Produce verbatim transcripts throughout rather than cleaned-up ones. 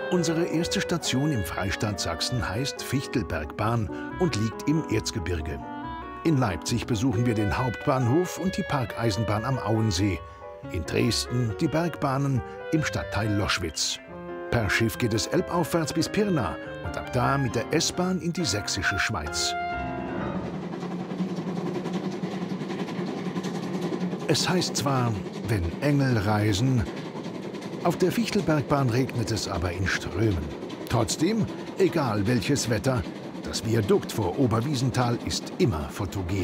Unsere erste Station im Freistaat Sachsen heißt Fichtelbergbahn und liegt im Erzgebirge. In Leipzig besuchen wir den Hauptbahnhof und die Parkeisenbahn am Auensee. In Dresden die Bergbahnen im Stadtteil Loschwitz. Per Schiff geht es elbaufwärts bis Pirna und ab da mit der S-Bahn in die sächsische Schweiz. Es heißt zwar, wenn Engel reisen, auf der Fichtelbergbahn regnet es aber in Strömen. Trotzdem, egal welches Wetter, das Viadukt vor Oberwiesenthal ist immer fotogen.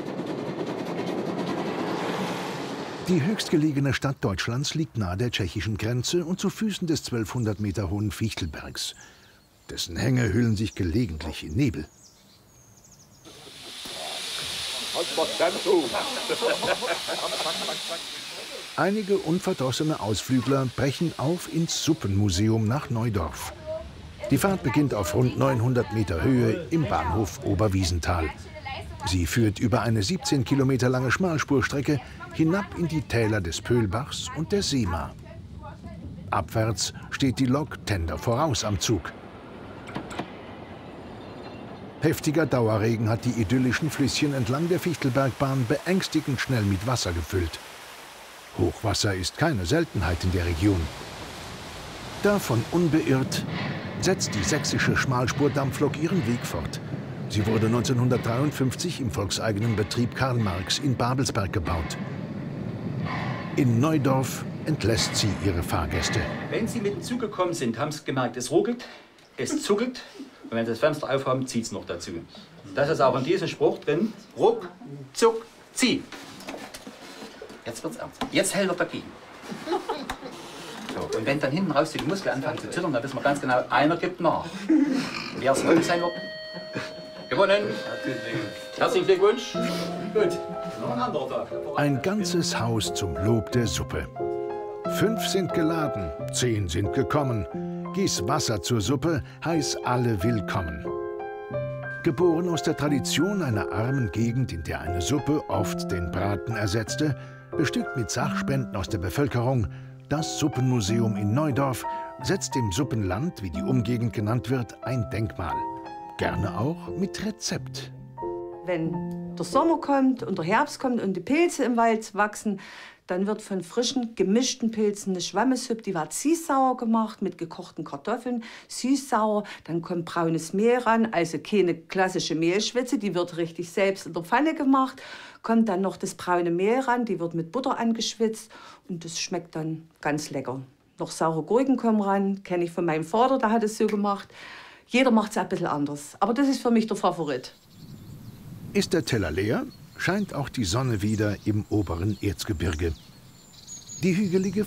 Die höchstgelegene Stadt Deutschlands liegt nahe der tschechischen Grenze und zu Füßen des zwölfhundert Meter hohen Fichtelbergs. Dessen Hänge hüllen sich gelegentlich in Nebel. Einige unverdrossene Ausflügler brechen auf ins Suppenmuseum nach Neudorf. Die Fahrt beginnt auf rund neunhundert Meter Höhe im Bahnhof Oberwiesenthal. Sie führt über eine siebzehn Kilometer lange Schmalspurstrecke hinab in die Täler des Pöhlbachs und der Sehma. Abwärts steht die Lok Tender voraus am Zug. Heftiger Dauerregen hat die idyllischen Flüsschen entlang der Fichtelbergbahn beängstigend schnell mit Wasser gefüllt. Hochwasser ist keine Seltenheit in der Region. Davon unbeirrt setzt die sächsische Schmalspurdampflok ihren Weg fort. Sie wurde neunzehnhundertdreiundfünfzig im volkseigenen Betrieb Karl Marx in Babelsberg gebaut. In Neudorf entlässt sie ihre Fahrgäste. Wenn Sie mit dem Zug gekommen sind, haben Sie gemerkt, es ruckelt, es zuckelt. Und wenn Sie das Fenster aufhaben, zieht es noch dazu. Das ist auch in diesem Spruch drin: Ruck, Zuck, Zieh. Jetzt wird's ernst. Jetzt hält er dagegen. So, und wenn dann hinten raus die Muskeln anfangen zu zittern, dann wissen wir ganz genau, einer gibt nach. Wer es wohl sein wird? Gewonnen! Herzlichen Glückwunsch! Gut, noch ein anderer Tag. Ein ganzes Haus zum Lob der Suppe. Fünf sind geladen, zehn sind gekommen. Gieß Wasser zur Suppe, heiß alle willkommen. Geboren aus der Tradition einer armen Gegend, in der eine Suppe oft den Braten ersetzte, bestückt mit Sachspenden aus der Bevölkerung, das Suppenmuseum in Neudorf setzt dem Suppenland, wie die Umgegend genannt wird, ein Denkmal. Gerne auch mit Rezept. Wenn der Sommer kommt und der Herbst kommt und die Pilze im Wald wachsen, dann wird von frischen, gemischten Pilzen eine Schwammesuppe, die wird süß-sauer gemacht mit gekochten Kartoffeln, süß-sauer. Dann kommt braunes Mehl ran, also keine klassische Mehlschwitze, die wird richtig selbst in der Pfanne gemacht. Kommt dann noch das braune Mehl ran, die wird mit Butter angeschwitzt und das schmeckt dann ganz lecker. Noch saure Gurken kommen ran, kenne ich von meinem Vater, der hat es so gemacht. Jeder macht es ein bisschen anders, aber das ist für mich der Favorit. Ist der Teller leer, scheint auch die Sonne wieder im oberen Erzgebirge. Die hügelige